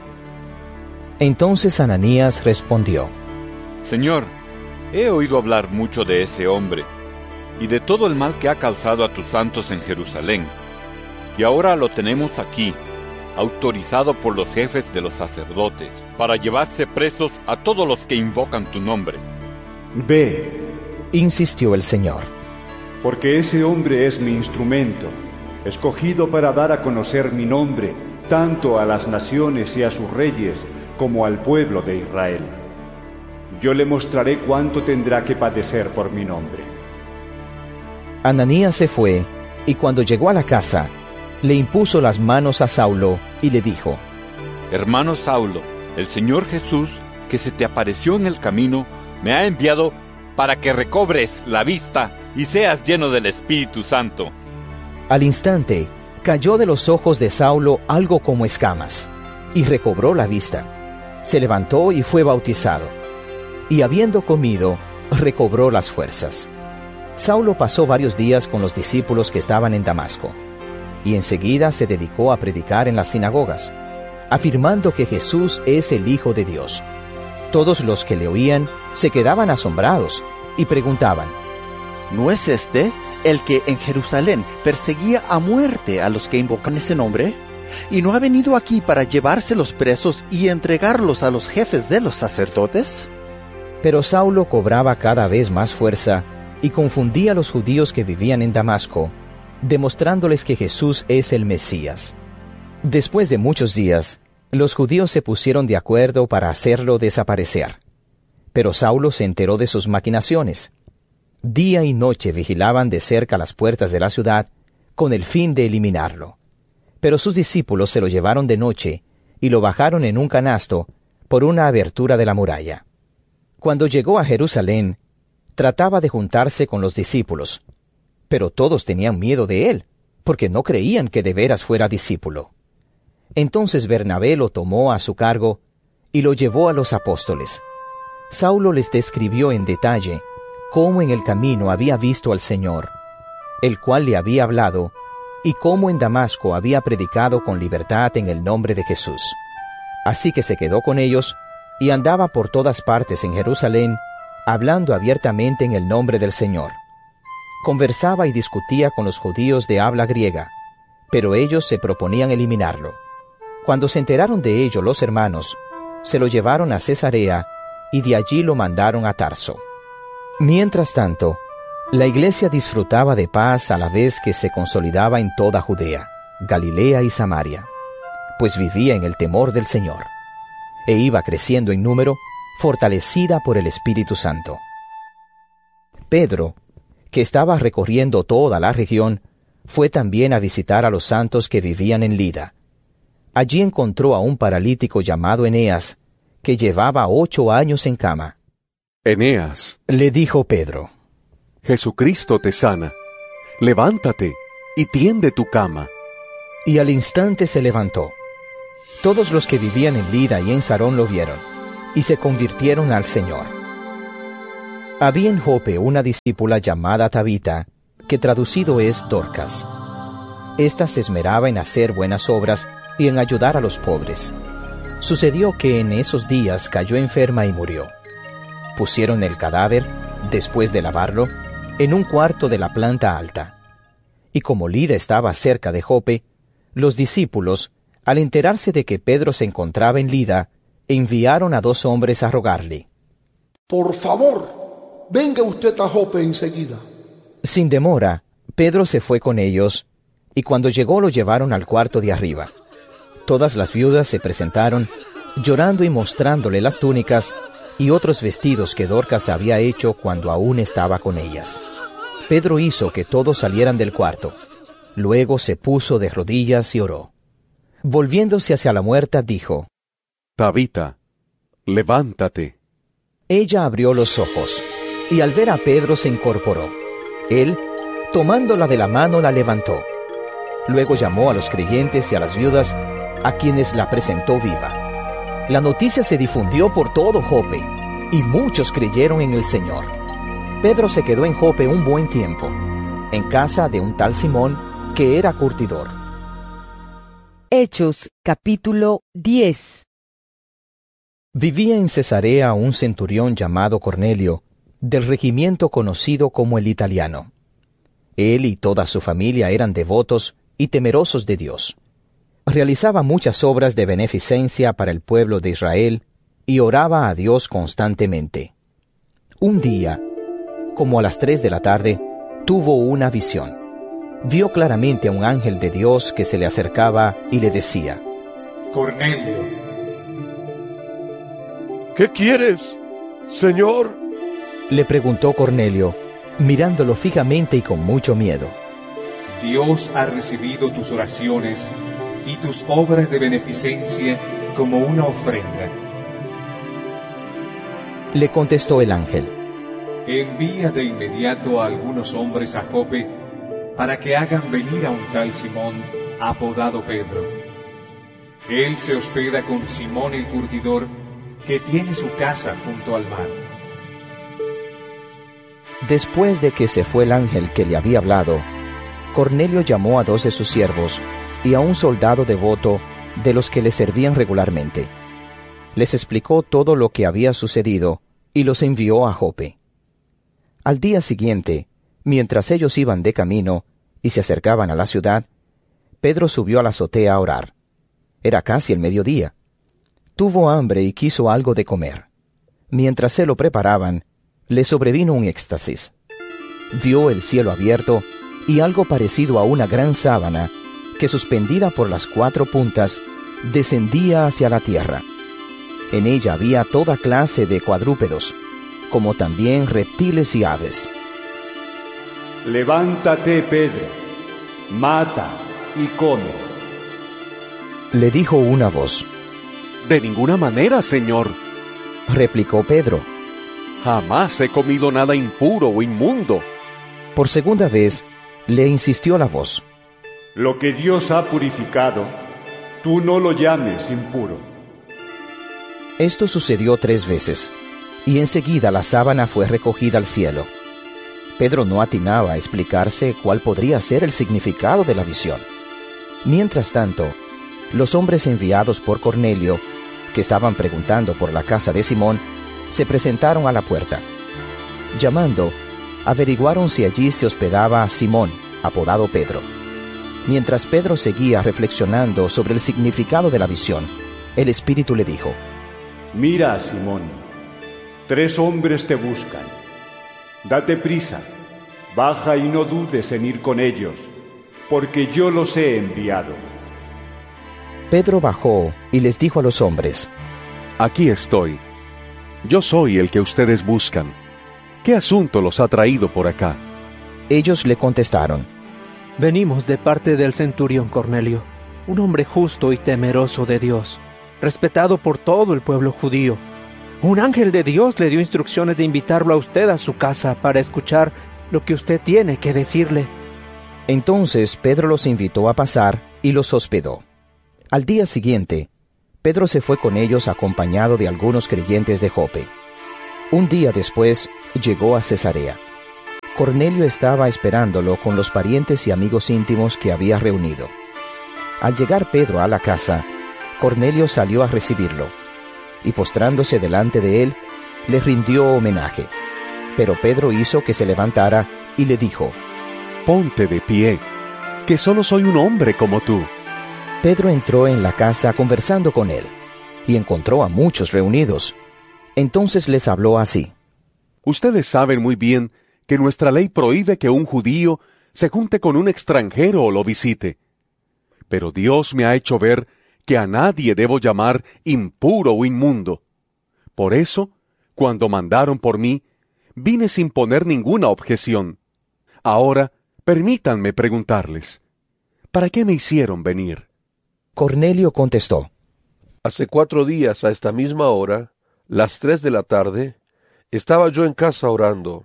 Entonces Ananías respondió: Señor, he oído hablar mucho de ese hombre, y de todo el mal que ha causado a tus santos en Jerusalén. Y ahora lo tenemos aquí, autorizado por los jefes de los sacerdotes, para llevarse presos a todos los que invocan tu nombre. Ve, insistió el Señor, porque ese hombre es mi instrumento, escogido para dar a conocer mi nombre, tanto a las naciones y a sus reyes, como al pueblo de Israel. Yo le mostraré cuánto tendrá que padecer por mi nombre. Ananías se fue, y cuando llegó a la casa, le impuso las manos a Saulo y le dijo: Hermano Saulo, el Señor Jesús, que se te apareció en el camino, me ha enviado para que recobres la vista y seas lleno del Espíritu Santo. Al instante, cayó de los ojos de Saulo algo como escamas, y recobró la vista. Se levantó y fue bautizado, y habiendo comido, recobró las fuerzas. Saulo pasó varios días con los discípulos que estaban en Damasco, y enseguida se dedicó a predicar en las sinagogas, afirmando que Jesús es el Hijo de Dios. Todos los que le oían se quedaban asombrados y preguntaban: ¿No es este el que en Jerusalén perseguía a muerte a los que invocan ese nombre? ¿Y no ha venido aquí para llevárselos presos y entregarlos a los jefes de los sacerdotes? Pero Saulo cobraba cada vez más fuerza y confundía a los judíos que vivían en Damasco, demostrándoles que Jesús es el Mesías. Después de muchos días, los judíos se pusieron de acuerdo para hacerlo desaparecer. Pero Saulo se enteró de sus maquinaciones. Día y noche vigilaban de cerca las puertas de la ciudad con el fin de eliminarlo. Pero sus discípulos se lo llevaron de noche y lo bajaron en un canasto por una abertura de la muralla. Cuando llegó a Jerusalén, trataba de juntarse con los discípulos, pero todos tenían miedo de él, porque no creían que de veras fuera discípulo. Entonces Bernabé lo tomó a su cargo y lo llevó a los apóstoles. Saulo les describió en detalle cómo en el camino había visto al Señor, el cual le había hablado, y cómo en Damasco había predicado con libertad en el nombre de Jesús. Así que se quedó con ellos y andaba por todas partes en Jerusalén, hablando abiertamente en el nombre del Señor. Conversaba y discutía con los judíos de habla griega, pero ellos se proponían eliminarlo. Cuando se enteraron de ello los hermanos, se lo llevaron a Cesarea y de allí lo mandaron a Tarso. Mientras tanto, la iglesia disfrutaba de paz a la vez que se consolidaba en toda Judea, Galilea y Samaria, pues vivía en el temor del Señor, e iba creciendo en número, fortalecida por el Espíritu Santo. Pedro, que estaba recorriendo toda la región, fue también a visitar a los santos que vivían en Lida. Allí encontró a un paralítico llamado Eneas, que llevaba ocho años en cama. Eneas, le dijo Pedro, Jesucristo te sana. Levántate y tiende tu cama. Y al instante se levantó. Todos los que vivían en Lida y en Sarón lo vieron, y se convirtieron al Señor. Había en Jope una discípula llamada Tabita, que traducido es Dorcas. Esta se esmeraba en hacer buenas obras y en ayudar a los pobres. Sucedió que en esos días cayó enferma y murió. Pusieron el cadáver, después de lavarlo, en un cuarto de la planta alta. Y como Lida estaba cerca de Jope, los discípulos, al enterarse de que Pedro se encontraba en Lida, enviaron a dos hombres a rogarle: Por favor, venga usted a Jope enseguida. Sin demora, Pedro se fue con ellos, y cuando llegó lo llevaron al cuarto de arriba. Todas las viudas se presentaron, llorando y mostrándole las túnicas y otros vestidos que Dorcas había hecho cuando aún estaba con ellas. Pedro hizo que todos salieran del cuarto. Luego se puso de rodillas y oró. Volviéndose hacia la muerta, dijo: Tabita, levántate. Ella abrió los ojos, y al ver a Pedro se incorporó. Él, tomándola de la mano, la levantó. Luego llamó a los creyentes y a las viudas, a quienes la presentó viva. La noticia se difundió por todo Jope, y muchos creyeron en el Señor. Pedro se quedó en Jope un buen tiempo, en casa de un tal Simón, que era curtidor. Hechos, capítulo diez. Vivía en Cesarea un centurión llamado Cornelio, del regimiento conocido como el Italiano. Él y toda su familia eran devotos y temerosos de Dios. Realizaba muchas obras de beneficencia para el pueblo de Israel y oraba a Dios constantemente. Un día, como a las tres de la tarde, tuvo una visión. Vio claramente a un ángel de Dios que se le acercaba y le decía: Cornelio. ¿Qué quieres, Señor? Le preguntó Cornelio, mirándolo fijamente y con mucho miedo. Dios ha recibido tus oraciones y tus obras de beneficencia como una ofrenda. Le contestó el ángel: Envía de inmediato a algunos hombres a Jope para que hagan venir a un tal Simón, apodado Pedro. Él se hospeda con Simón el curtidor, que tiene su casa junto al mar. Después de que se fue el ángel que le había hablado, Cornelio llamó a dos de sus siervos y a un soldado devoto de los que le servían regularmente. Les explicó todo lo que había sucedido y los envió a Jope. Al día siguiente, mientras ellos iban de camino y se acercaban a la ciudad, Pedro subió a la azotea a orar. Era casi el mediodía. Tuvo hambre y quiso algo de comer. Mientras se lo preparaban, le sobrevino un éxtasis. Vio el cielo abierto y algo parecido a una gran sábana que, suspendida por las cuatro puntas, descendía hacia la tierra. En ella había toda clase de cuadrúpedos, como también reptiles y aves. Levántate, Pedro, mata y come. Le dijo una voz. De ninguna manera, Señor, replicó Pedro. Jamás he comido nada impuro o inmundo. Por segunda vez, le insistió la voz. Lo que Dios ha purificado, tú no lo llames impuro. Esto sucedió tres veces, y enseguida la sábana fue recogida al cielo. Pedro no atinaba a explicarse cuál podría ser el significado de la visión. Mientras tanto, los hombres enviados por Cornelio, que estaban preguntando por la casa de Simón, se presentaron a la puerta. Llamando, averiguaron si allí se hospedaba Simón, apodado Pedro. Mientras Pedro seguía reflexionando sobre el significado de la visión, el Espíritu le dijo: Mira, Simón, tres hombres te buscan. Date prisa, baja y no dudes en ir con ellos, porque yo los he enviado. Pedro bajó y les dijo a los hombres: Aquí estoy. Yo soy el que ustedes buscan. ¿Qué asunto los ha traído por acá? Ellos le contestaron: Venimos de parte del centurión Cornelio, un hombre justo y temeroso de Dios, respetado por todo el pueblo judío. Un ángel de Dios le dio instrucciones de invitarlo a usted a su casa para escuchar lo que usted tiene que decirle. Entonces Pedro los invitó a pasar y los hospedó. Al día siguiente, Pedro se fue con ellos acompañado de algunos creyentes de Jope. Un día después llegó a Cesarea. Cornelio estaba esperándolo con los parientes y amigos íntimos que había reunido. Al llegar Pedro a la casa, Cornelio salió a recibirlo, y postrándose delante de él, le rindió homenaje. Pero Pedro hizo que se levantara y le dijo: «Ponte de pie, que solo soy un hombre como tú». Pedro entró en la casa conversando con él, y encontró a muchos reunidos. Entonces les habló así: «Ustedes saben muy bien que nuestra ley prohíbe que un judío se junte con un extranjero o lo visite. Pero Dios me ha hecho ver que a nadie debo llamar impuro o inmundo. Por eso, cuando mandaron por mí, vine sin poner ninguna objeción. Ahora, permítanme preguntarles, ¿para qué me hicieron venir?» Cornelio contestó: «Hace cuatro días a esta misma hora, las tres de la tarde, estaba yo en casa orando.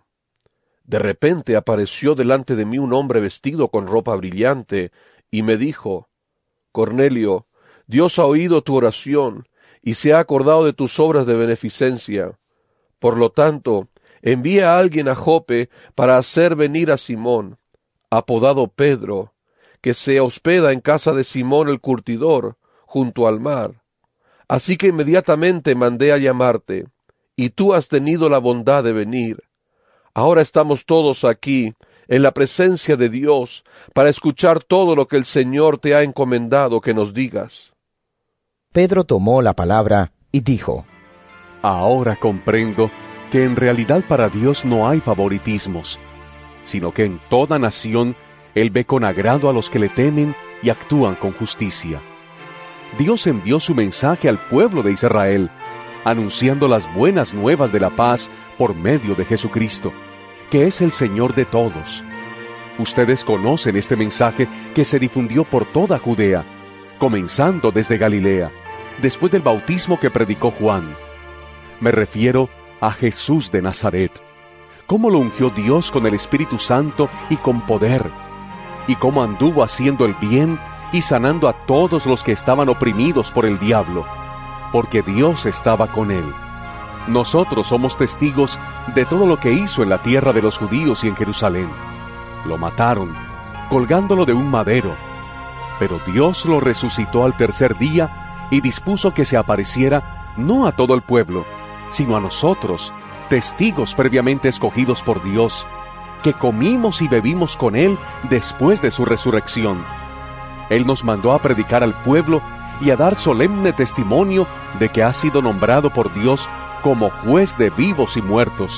De repente apareció delante de mí un hombre vestido con ropa brillante, y me dijo: Cornelio, Dios ha oído tu oración, y se ha acordado de tus obras de beneficencia. Por lo tanto, envía a alguien a Jope para hacer venir a Simón, apodado Pedro, que se hospeda en casa de Simón el curtidor, junto al mar. Así que inmediatamente mandé a llamarte, y tú has tenido la bondad de venir. Ahora estamos todos aquí, en la presencia de Dios, para escuchar todo lo que el Señor te ha encomendado que nos digas». Pedro tomó la palabra y dijo: «Ahora comprendo que en realidad para Dios no hay favoritismos, sino que en toda nación Él ve con agrado a los que le temen y actúan con justicia. Dios envió su mensaje al pueblo de Israel, anunciando las buenas nuevas de la paz por medio de Jesucristo, que es el Señor de todos. Ustedes conocen este mensaje que se difundió por toda Judea, comenzando desde Galilea, después del bautismo que predicó Juan. Me refiero a Jesús de Nazaret, cómo lo ungió Dios con el Espíritu Santo y con poder, y cómo anduvo haciendo el bien y sanando a todos los que estaban oprimidos por el diablo, porque Dios estaba con él. Nosotros somos testigos de todo lo que hizo en la tierra de los judíos y en Jerusalén. Lo mataron, colgándolo de un madero, pero Dios lo resucitó al tercer día y dispuso que se apareciera no a todo el pueblo, sino a nosotros, testigos previamente escogidos por Dios, que comimos y bebimos con Él después de su resurrección. Él nos mandó a predicar al pueblo y a dar solemne testimonio de que ha sido nombrado por Dios como juez de vivos y muertos.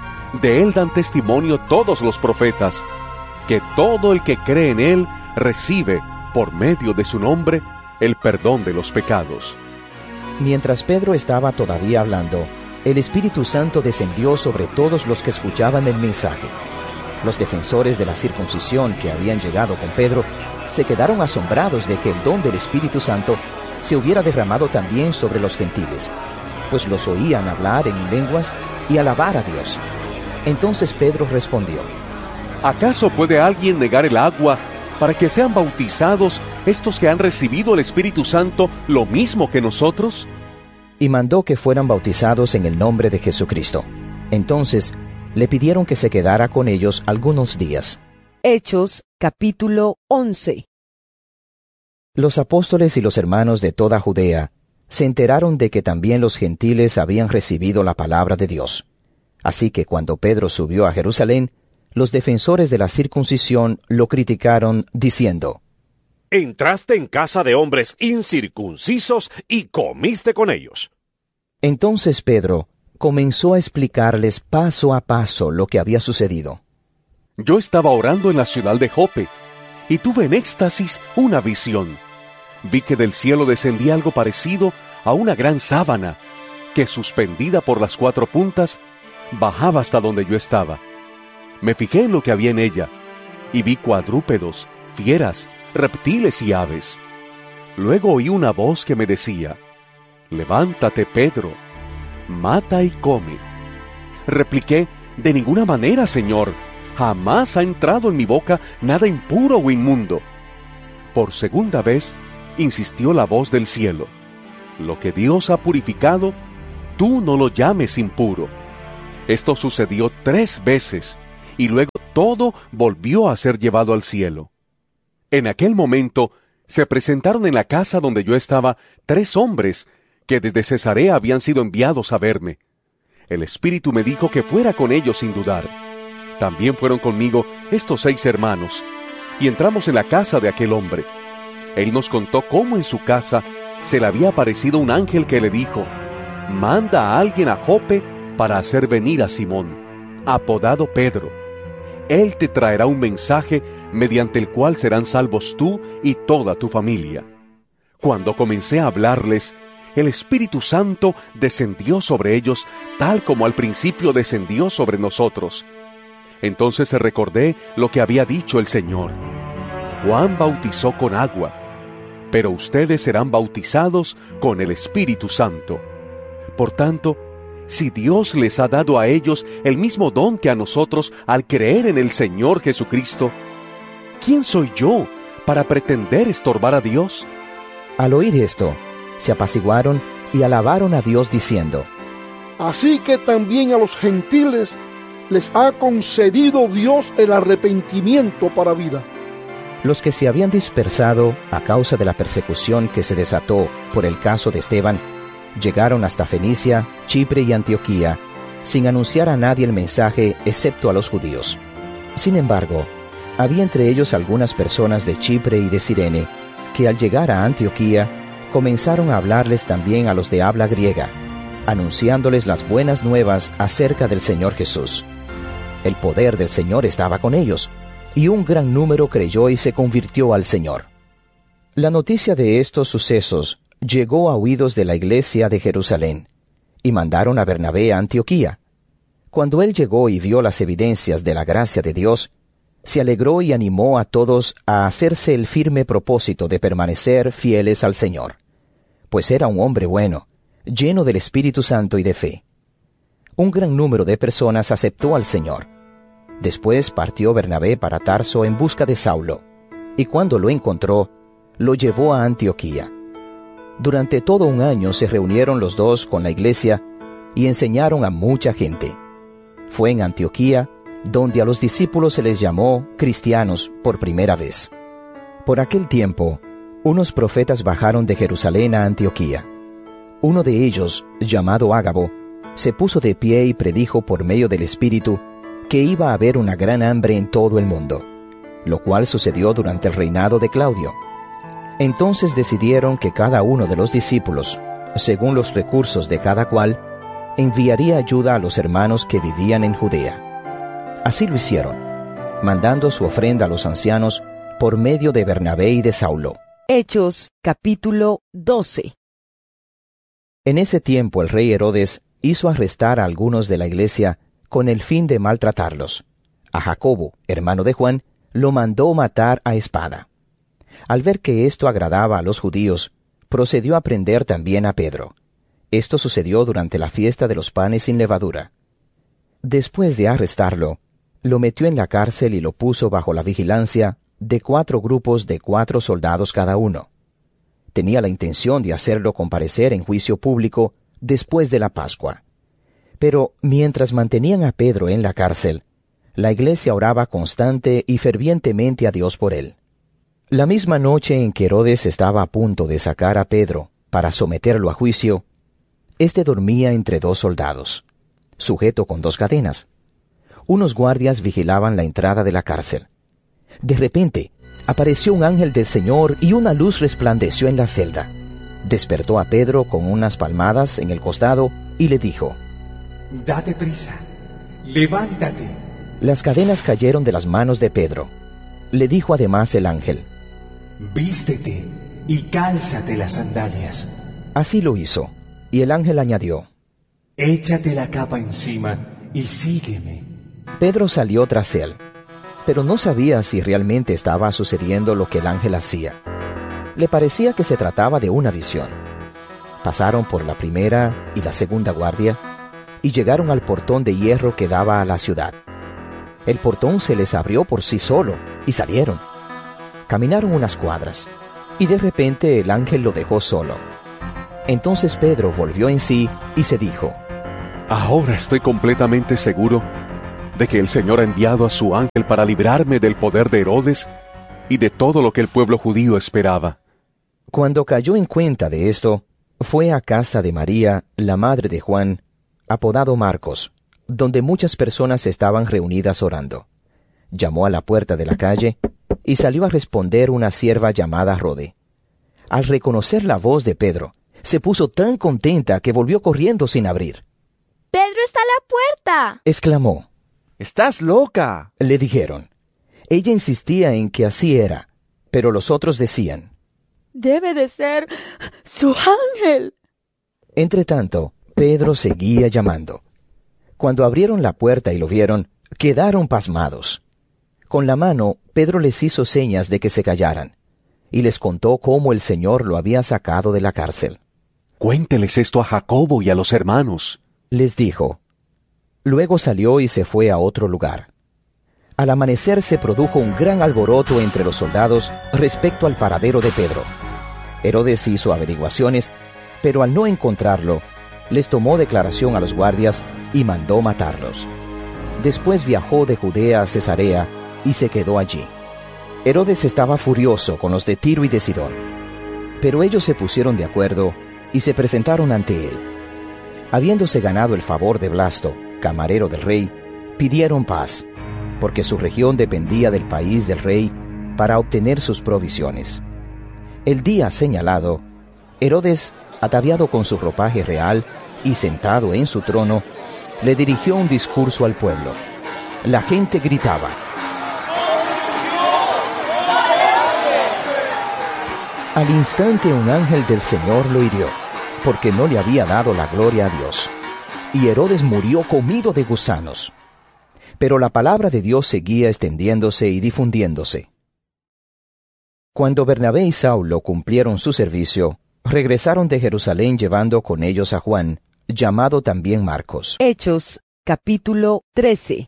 De Él dan testimonio todos los profetas, que todo el que cree en Él recibe, por medio de su nombre, el perdón de los pecados». Mientras Pedro estaba todavía hablando, el Espíritu Santo descendió sobre todos los que escuchaban el mensaje. Los defensores de la circuncisión que habían llegado con Pedro se quedaron asombrados de que el don del Espíritu Santo se hubiera derramado también sobre los gentiles, pues los oían hablar en lenguas y alabar a Dios. Entonces Pedro respondió: ¿Acaso puede alguien negar el agua para que sean bautizados estos que han recibido el Espíritu Santo lo mismo que nosotros? Y mandó que fueran bautizados en el nombre de Jesucristo. Entonces le pidieron que se quedara con ellos algunos días. Hechos, capítulo once. Los apóstoles y los hermanos de toda Judea se enteraron de que también los gentiles habían recibido la palabra de Dios. Así que cuando Pedro subió a Jerusalén, los defensores de la circuncisión lo criticaron, diciendo: «Entraste en casa de hombres incircuncisos y comiste con ellos». Entonces Pedro comenzó a explicarles paso a paso lo que había sucedido. «Yo estaba orando en la ciudad de Jope, y tuve en éxtasis una visión. Vi que del cielo descendía algo parecido a una gran sábana, que suspendida por las cuatro puntas, bajaba hasta donde yo estaba. Me fijé en lo que había en ella, y vi cuadrúpedos, fieras, reptiles y aves. Luego oí una voz que me decía: «Levántate, Pedro, mata y come». Repliqué: «De ninguna manera, Señor, jamás ha entrado en mi boca nada impuro o inmundo». Por segunda vez, insistió la voz del cielo: Lo que Dios ha purificado, tú no lo llames impuro. Esto sucedió tres veces, y luego todo volvió a ser llevado al cielo. En aquel momento se presentaron en la casa donde yo estaba tres hombres que desde Cesarea habían sido enviados a verme. El Espíritu me dijo que fuera con ellos sin dudar. También fueron conmigo estos seis hermanos, y entramos en la casa de aquel hombre. Él nos contó cómo en su casa se le había aparecido un ángel que le dijo: manda a alguien a Jope para hacer venir a Simón, apodado Pedro. Él te traerá un mensaje mediante el cual serán salvos tú y toda tu familia. Cuando comencé a hablarles, el Espíritu Santo descendió sobre ellos tal como al principio descendió sobre nosotros. Entonces recordé lo que había dicho el Señor. Juan bautizó con agua, pero ustedes serán bautizados con el Espíritu Santo. Por tanto, si Dios les ha dado a ellos el mismo don que a nosotros al creer en el Señor Jesucristo, ¿quién soy yo para pretender estorbar a Dios? Al oír esto, se apaciguaron y alabaron a Dios diciendo: Así que también a los gentiles les ha concedido Dios el arrepentimiento para vida. Los que se habían dispersado a causa de la persecución que se desató por el caso de Esteban, llegaron hasta Fenicia, Chipre y Antioquía, sin anunciar a nadie el mensaje excepto a los judíos. Sin embargo, había entre ellos algunas personas de Chipre y de Cirene, que al llegar a Antioquía, comenzaron a hablarles también a los de habla griega, anunciándoles las buenas nuevas acerca del Señor Jesús. El poder del Señor estaba con ellos, y un gran número creyó y se convirtió al Señor. La noticia de estos sucesos llegó a oídos de la iglesia de Jerusalén, y mandaron a Bernabé a Antioquía. Cuando él llegó y vio las evidencias de la gracia de Dios, se alegró y animó a todos a hacerse el firme propósito de permanecer fieles al Señor, pues era un hombre bueno, lleno del Espíritu Santo y de fe. Un gran número de personas aceptó al Señor. Después partió Bernabé para Tarso en busca de Saulo, y cuando lo encontró, lo llevó a Antioquía. Durante todo un año se reunieron los dos con la iglesia y enseñaron a mucha gente. Fue en Antioquía donde a los discípulos se les llamó cristianos por primera vez. Por aquel tiempo, unos profetas bajaron de Jerusalén a Antioquía. Uno de ellos, llamado Ágabo, se puso de pie y predijo por medio del Espíritu que iba a haber una gran hambre en todo el mundo, lo cual sucedió durante el reinado de Claudio. Entonces decidieron que cada uno de los discípulos, según los recursos de cada cual, enviaría ayuda a los hermanos que vivían en Judea. Así lo hicieron, mandando su ofrenda a los ancianos por medio de Bernabé y de Saulo. Hechos, capítulo doce. En ese tiempo el rey Herodes hizo arrestar a algunos de la iglesia con el fin de maltratarlos. A Jacobo, hermano de Juan, lo mandó matar a espada. Al ver que esto agradaba a los judíos, procedió a prender también a Pedro. Esto sucedió durante la fiesta de los panes sin levadura. Después de arrestarlo, lo metió en la cárcel y lo puso bajo la vigilancia de cuatro grupos de cuatro soldados cada uno. Tenía la intención de hacerlo comparecer en juicio público después de la Pascua. Pero mientras mantenían a Pedro en la cárcel, la iglesia oraba constante y fervientemente a Dios por él. La misma noche en que Herodes estaba a punto de sacar a Pedro para someterlo a juicio, éste dormía entre dos soldados, sujeto con dos cadenas. Unos guardias vigilaban la entrada de la cárcel. De repente, apareció un ángel del Señor y una luz resplandeció en la celda. Despertó a Pedro con unas palmadas en el costado y le dijo: «Date prisa, levántate». Las cadenas cayeron de las manos de Pedro. Le dijo además el ángel: «Vístete y cálzate las sandalias». Así lo hizo, y el ángel añadió: «Échate la capa encima y sígueme». Pedro salió tras él, pero no sabía si realmente estaba sucediendo lo que el ángel hacía. Le parecía que se trataba de una visión. Pasaron por la primera y la segunda guardia, y llegaron al portón de hierro que daba a la ciudad. El portón se les abrió por sí solo, y salieron. Caminaron unas cuadras, y de repente el ángel lo dejó solo. Entonces Pedro volvió en sí y se dijo: Ahora estoy completamente seguro de que el Señor ha enviado a su ángel para librarme del poder de Herodes y de todo lo que el pueblo judío esperaba. Cuando cayó en cuenta de esto, fue a casa de María, la madre de Juan, apodado Marcos, donde muchas personas estaban reunidas orando. Llamó a la puerta de la calle y salió a responder una sierva llamada Rode. Al reconocer la voz de Pedro, se puso tan contenta que volvió corriendo sin abrir. ¡Pedro está a la puerta!, exclamó. ¡Estás loca!, le dijeron. Ella insistía en que así era, pero los otros decían: ¡Debe de ser su ángel! Entretanto, Pedro seguía llamando. Cuando abrieron la puerta y lo vieron, quedaron pasmados. Con la mano, Pedro les hizo señas de que se callaran, y les contó cómo el Señor lo había sacado de la cárcel. Cuénteles esto a Jacobo y a los hermanos, les dijo. Luego salió y se fue a otro lugar. Al amanecer se produjo un gran alboroto entre los soldados respecto al paradero de Pedro. Herodes hizo averiguaciones, pero al no encontrarlo, les tomó declaración a los guardias y mandó matarlos. Después viajó de Judea a Cesarea y se quedó allí. Herodes estaba furioso con los de Tiro y de Sidón, pero ellos se pusieron de acuerdo y se presentaron ante él. Habiéndose ganado el favor de Blasto, camarero del rey, pidieron paz, porque su región dependía del país del rey para obtener sus provisiones. El día señalado, Herodes, ataviado con su ropaje real y sentado en su trono, le dirigió un discurso al pueblo. La gente gritaba. Al instante un ángel del Señor lo hirió, porque no le había dado la gloria a Dios. Y Herodes murió comido de gusanos. Pero la palabra de Dios seguía extendiéndose y difundiéndose. Cuando Bernabé y Saulo cumplieron su servicio, regresaron de Jerusalén llevando con ellos a Juan, llamado también Marcos. Hechos, capítulo trece.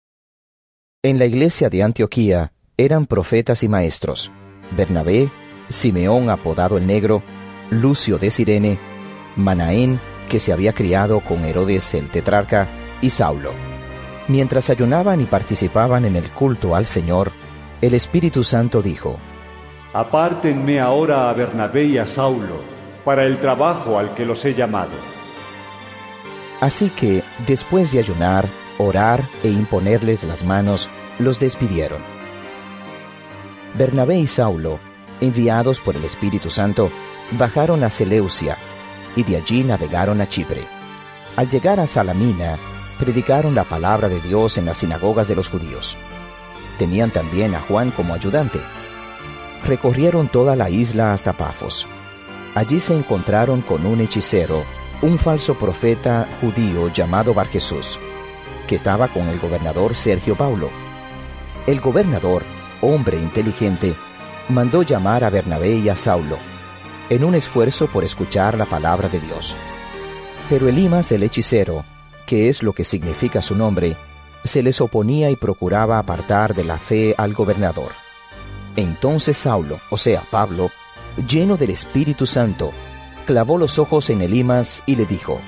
En la iglesia de Antioquía eran profetas y maestros: Bernabé, Simeón apodado el Negro, Lucio de Cirene, Manaén, que se había criado con Herodes el tetrarca, y Saulo. Mientras ayunaban y participaban en el culto al Señor, el Espíritu Santo dijo: Apártenme ahora a Bernabé y a Saulo, para el trabajo al que los he llamado. Así que, después de ayunar, orar e imponerles las manos, los despidieron. Bernabé y Saulo, enviados por el Espíritu Santo, bajaron a Seleucia, y de allí navegaron a Chipre. Al llegar a Salamina, predicaron la palabra de Dios en las sinagogas de los judíos. Tenían también a Juan como ayudante. Recorrieron toda la isla hasta Pafos. Allí se encontraron con un hechicero, un falso profeta judío llamado Barjesús, que estaba con el gobernador Sergio Paulo. El gobernador, hombre inteligente, mandó llamar a Bernabé y a Saulo, en un esfuerzo por escuchar la palabra de Dios. Pero Elimas el hechicero, que es lo que significa su nombre, se les oponía y procuraba apartar de la fe al gobernador. Entonces Saulo, o sea, Pablo, lleno del Espíritu Santo, clavó los ojos en Elimas y le dijo: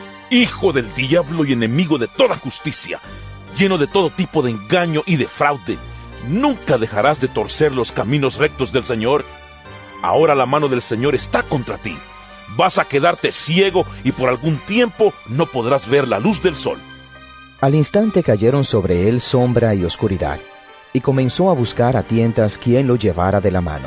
Hijo del diablo y enemigo de toda justicia, lleno de todo tipo de engaño y de fraude, ¿nunca dejarás de torcer los caminos rectos del Señor? Ahora la mano del Señor está contra ti. Vas a quedarte ciego y por algún tiempo no podrás ver la luz del sol. Al instante cayeron sobre él sombra y oscuridad, y comenzó a buscar a tientas quien lo llevara de la mano.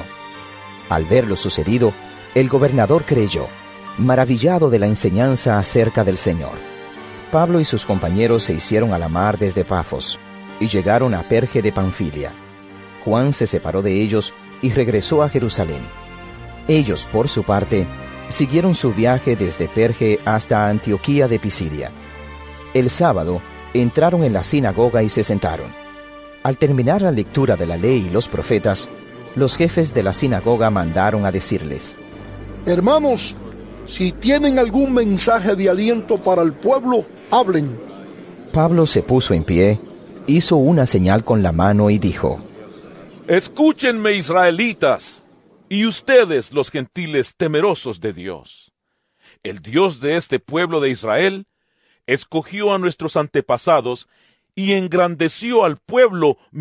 Al ver lo sucedido, el gobernador creyó, maravillado de la enseñanza acerca del Señor. Pablo y sus compañeros se hicieron a la mar desde Pafos, y llegaron a Perge de Panfilia. Juan se separó de ellos y regresó a Jerusalén. Ellos, por su parte, siguieron su viaje desde Perge hasta Antioquía de Pisidia. El sábado, entraron en la sinagoga y se sentaron. Al terminar la lectura de la ley y los profetas, los jefes de la sinagoga mandaron a decirles: Hermanos, si tienen algún mensaje de aliento para el pueblo, hablen. Pablo se puso en pie, hizo una señal con la mano y dijo: Escúchenme, israelitas, y ustedes, los gentiles temerosos de Dios. el Dios de este pueblo de Israel, escogió a nuestros antepasados y engrandeció al pueblo